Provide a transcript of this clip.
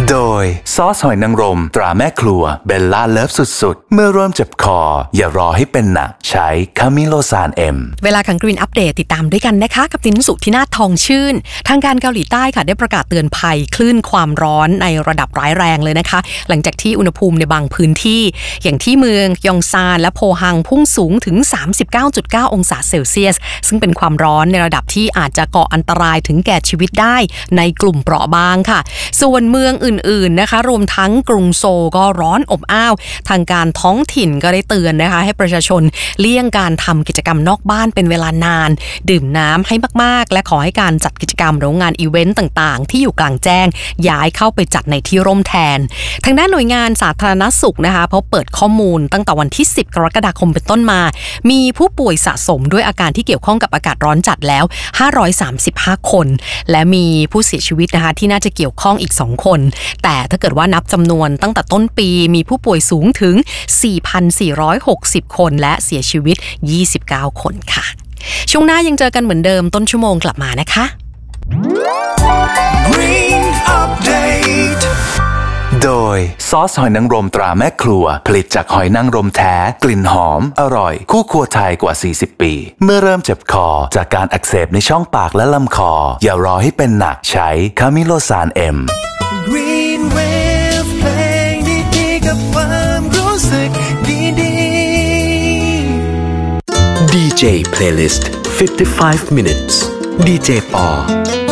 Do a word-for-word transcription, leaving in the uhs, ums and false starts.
โดยซอสหอยนางรมตราแม่ครัวเบลล่าเลิฟสุดๆเมื่อเริ่มเจ็บคออย่ารอให้เป็นหนักใช้คามิโลซานเอ็มเวลาของ Green Update ติดตามด้วยกันนะคะกับตินสุธินาถทองชื่นทางการเกาหลีใต้ค่ะได้ประกาศเตือนภัยคลื่นความร้อนในระดับร้ายแรงเลยนะคะหลังจากที่อุณหภูมิในบางพื้นที่อย่างที่เมืองยองซานและโพฮังพุ่งสูงถึง สามสิบเก้าจุดเก้า องศาเซลเซียสซึ่งเป็นความร้อนในระดับที่อาจจะก่ออันตรายถึงแก่ชีวิตได้ในกลุ่มเปราะบางค่ะส่วนเมืองอื่นๆนะคะรวมทั้งกรุงโซลก็ร้อนอบอ้าวทางการท้องถิ่นก็ได้เตือนนะคะให้ประชาชนเลี่ยงการทำกิจกรรมนอกบ้านเป็นเวลานานดื่มน้ำให้มากๆและขอให้การจัดกิจกรรมหรืองานอีเวนต์ต่างๆที่อยู่กลางแจ้งย้ายเข้าไปจัดในที่ร่มแทนทางด้านหน่วยงานสาธารณสุขนะคะเขาเปิดข้อมูลตั้งแต่วันที่สิบกรกฎาคมเป็นต้นมามีผู้ป่วยสะสมด้วยอาการที่เกี่ยวข้องกับอากาศร้อนจัดแล้วห้าร้อยสามสิบห้าคนและมีผู้เสียชีวิตนะคะที่น่าจะเกี่ยวข้องอีกสองคนแต่ถ้าเกิดว่านับจำนวนตั้งแต่ต้นปีมีผู้ป่วยสูงถึง สี่พันสี่ร้อยหกสิบ คนและเสียชีวิตยี่สิบเก้าคนค่ะช่วงหน้ายังเจอกันเหมือนเดิมต้นชั่วโมงกลับมานะคะ Green Update โดยซอสหอยนางรมตราแม่ครัวผลิตจากหอยนางรมแท้กลิ่นหอมอร่อยคู่ครัวไทยกว่าสี่สิบปีเมื่อเริ่มเจ็บคอจากการอักเสบในช่องปากและลำคออย่ารอให้เป็นหนักใช้คามิโลซานเอ็ม Green Wave เพลงดีๆกับความรู้สึกดีๆดี เจ Playlist fifty-five minutes ดี เจ ปอ